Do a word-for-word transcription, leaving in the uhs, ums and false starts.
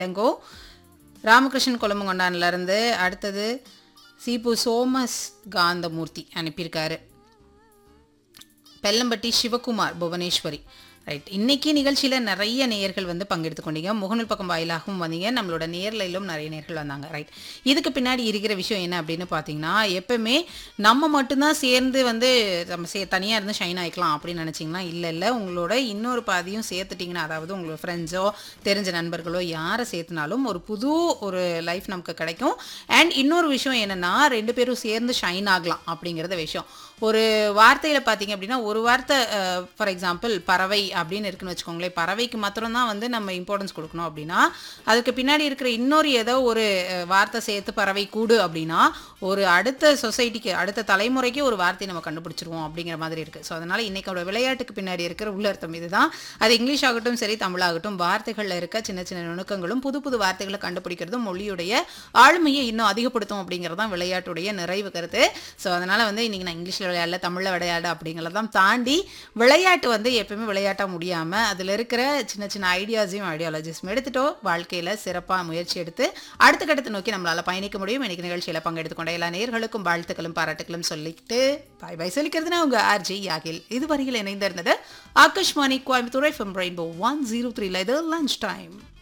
இளங்கோ ராமகிருஷ்ணன் கொலமங்கொண்டான்லேருந்து. அடுத்தது சீப்பு சோமஸ் காந்தமூர்த்தி அனுப்பியிருக்காரு. பெல்லம்பட்டி சிவகுமார் புவனேஸ்வரி. ரைட், இன்னைக்கு நிகழ்ச்சியில் நிறைய நேயர்கள் வந்து பங்கெடுத்து கொண்டீங்க. முகநூல் பக்கம் வாயிலாகவும் வந்தீங்க, நம்மளோட நேர்லையிலும் நிறைய நேர்கள் வந்தாங்க. ரைட், இதுக்கு பின்னாடி இருக்கிற விஷயம் என்ன அப்படின்னு பார்த்தீங்கன்னா, எப்பவுமே நம்ம மட்டும்தான் சேர்ந்து வந்து நம்ம சே தனியாக இருந்து ஷைன் ஆகிக்கலாம் அப்படின்னு நினச்சிங்கன்னா இல்லை இல்லை, உங்களோட இன்னொரு பாதியும் சேர்த்துட்டிங்கன்னா, அதாவது உங்களோட ஃப்ரெண்ட்ஸோ தெரிஞ்ச நண்பர்களோ யாரை சேர்த்துனாலும் ஒரு புது ஒரு லைஃப் நமக்கு கிடைக்கும். அண்ட் இன்னொரு விஷயம் என்னென்னா, ரெண்டு பேரும் சேர்ந்து ஷைன் ஆகலாம் அப்படிங்கிறத விஷயம். ஒரு வார்த்தையில் பார்த்தீங்க அப்படின்னா, ஒரு வார்த்தை ஃபார் எக்ஸாம்பிள் பறவை அப்படின்னு இருக்குன்னு வச்சுக்கோங்களேன். பறவைக்கு மாத்திரம்தான் வந்து நம்ம இம்பார்ட்டன்ஸ் கொடுக்கணும் அப்படின்னா, அதுக்கு பின்னாடி இருக்கிற இன்னொரு ஏதோ ஒரு வார்த்தை சேர்த்து பறவை கூடு அப்படின்னா, ஒரு அடுத்த சொசைட்டிக்கு அடுத்த தலைமுறைக்கு ஒரு வார்த்தையை நம்ம கண்டுபிடிச்சிருவோம் அப்படிங்கிற மாதிரி இருக்குது. ஸோ அதனால் இன்றைக்கோட விளையாட்டுக்கு பின்னாடி இருக்கிற உள்ளர்த்தம் இதுதான். அது இங்கிலீஷ் ஆகட்டும் சரி, தமிழாகட்டும், வார்த்தைகளில் இருக்க சின்ன சின்ன நுணுக்கங்களும் புது புது வார்த்தைகளை கண்டுபிடிக்கிறதும் மொழியுடைய ஆளுமையை இன்னும் அதிகப்படுத்தும் அப்படிங்கிறது தான் விளையாட்டுடைய நிறைவு கருத்து. ஸோ அதனால் வந்து இன்றைக்கி நான் இங்கிலீஷில் விளையாடல, தமிழில் விளையாடு அப்படிங்கிறதான் தாண்டி விளையாட்டு வந்து எப்பவுமே விளையாட்டாக முடியாமல் அதில் இருக்கிற சின்ன சின்ன ஐடியாஸையும் ஐடியாலஜிஸும் எடுத்துட்டோம் வாழ்க்கையில் சிறப்பாக முயற்சி எடுத்து அடுத்த கட்டத்தை நோக்கி நம்மளால் பயணிக்க முடியும். இன்றைக்கி நிகழ்ச்சியில் பங்கெடுத்துக்கொண்ட எல்லா நேயர்களுக்கும் வாழ்த்துக்களும் பாராட்டுகளும் சொல்லிட்டு பாய் பாய் சொல்லிக்கிறதுனா உங்கள் ஆர்ஜி யாகில். இதுவரையில் இணைந்திருந்தது Akashvani Coimbatore FM rainbow one zero த்ரீல இது லஞ்ச் டைம்.